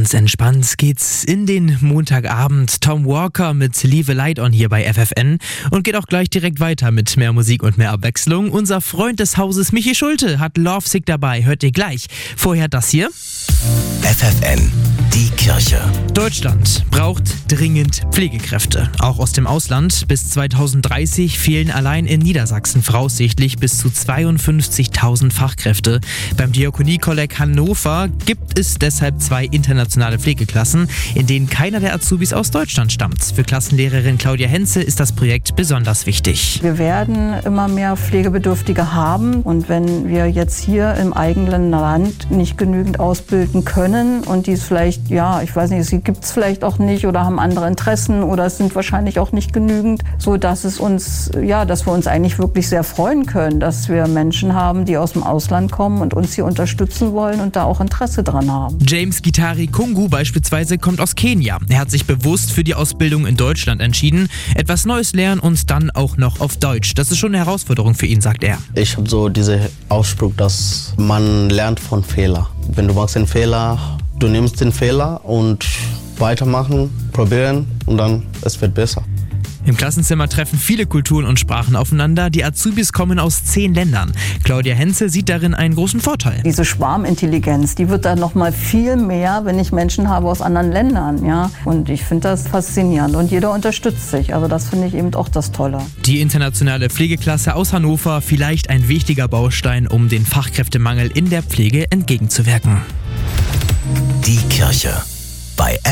Ganz entspannt geht's in den Montagabend. Tom Walker mit Leave a Light On hier bei FFN und geht auch gleich direkt weiter mit mehr Musik und mehr Abwechslung. Unser Freund des Hauses Michi Schulte hat Lovesick dabei, hört ihr gleich. Vorher das hier. FFN, die Kirche. Deutschland braucht dringend Pflegekräfte, auch aus dem Ausland. Bis 2030 fehlen allein in Niedersachsen voraussichtlich bis zu 52.000 Fachkräfte. Beim Diakoniekolleg Hannover gibt es deshalb 2 internationale Pflegeklassen, in denen keiner der Azubis aus Deutschland stammt. Für Klassenlehrerin Claudia Henze ist das Projekt besonders wichtig. Wir werden immer mehr Pflegebedürftige haben und wenn wir jetzt hier im eigenen Land nicht genügend ausbilden können und die es vielleicht, ich weiß nicht, sie gibt es vielleicht auch nicht oder haben andere Interessen oder es sind wahrscheinlich auch nicht genügend, so dass es uns, dass wir uns eigentlich wirklich sehr freuen können, dass wir Menschen haben, die aus dem Ausland kommen und uns hier unterstützen wollen und da auch Interesse dran haben. James Gitari Kungu beispielsweise kommt aus Kenia. Er hat sich bewusst für die Ausbildung in Deutschland entschieden, etwas Neues lernen und dann auch noch auf Deutsch. Das ist schon eine Herausforderung für ihn, sagt er. Ich habe so diesen Ausspruch, dass man lernt von Fehlern. Wenn du machst den Fehler, du nimmst den Fehler und weitermachen, probieren und dann es wird besser. Im Klassenzimmer treffen viele Kulturen und Sprachen aufeinander. Die Azubis kommen aus 10 Ländern. Claudia Henze sieht darin einen großen Vorteil. Diese Schwarmintelligenz, die wird dann noch mal viel mehr, wenn ich Menschen habe aus anderen Ländern. Und ich finde das faszinierend und jeder unterstützt sich. Also das finde ich eben auch das Tolle. Die internationale Pflegeklasse aus Hannover, vielleicht ein wichtiger Baustein, um den Fachkräftemangel in der Pflege entgegenzuwirken. Die Kirche bei